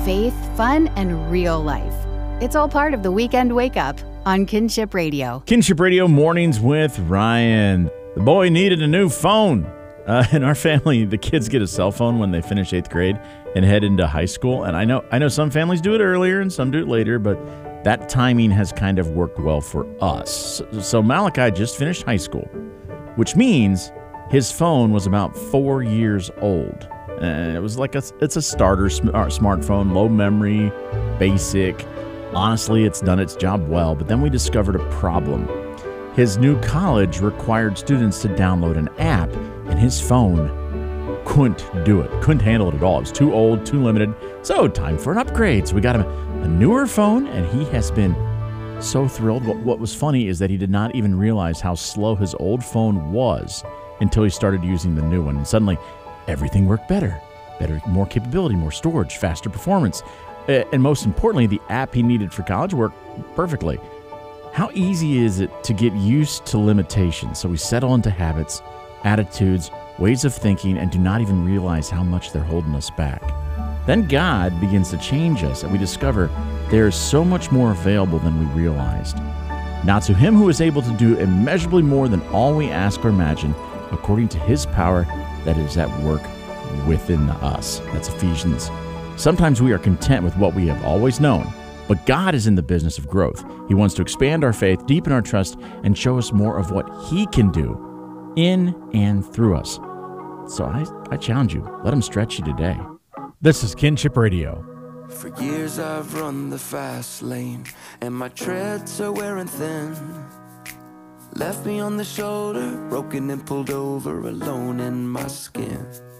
faith, fun, and real life. It's all part of the Weekend Wake Up on Kinship Radio. Kinship Radio Mornings with Ryan. The boy needed a new phone. In our family, the kids get a cell phone when they finish 8th grade and head into high school. And I know some families do it earlier and some do it later, but that timing has kind of worked well for us. So Malachi just finished high school, which means his phone was about 4 years old. And it was like it's a starter smartphone, low memory, basic. Honestly, it's done its job well, but then we discovered a problem. His new college required students to download an app, and his phone couldn't do it, couldn't handle it at all. It was too old, too limited. So time for an upgrade. So we got him a newer phone, and he has been so thrilled. What was funny is that he did not even realize how slow his old phone was until he started using the new one. And suddenly, everything worked better, more capability, more storage, faster performance. And most importantly, the app he needed for college worked perfectly. How easy is it to get used to limitations? So we settle into habits, attitudes, ways of thinking, and do not even realize how much they're holding us back. Then God begins to change us, and we discover there is so much more available than we realized. Now to him who is able to do immeasurably more than all we ask or imagine, according to his power that is at work within us. That's Ephesians. Sometimes we are content with what we have always known, but God is in the business of growth. He wants to expand our faith, deepen our trust, and show us more of what he can do in and through us. So I challenge you, let him stretch you today. This is Kinship Radio. For years I've run the fast lane, and my treads are wearing thin. Left me on the shoulder, broken and pulled over, alone in my skin.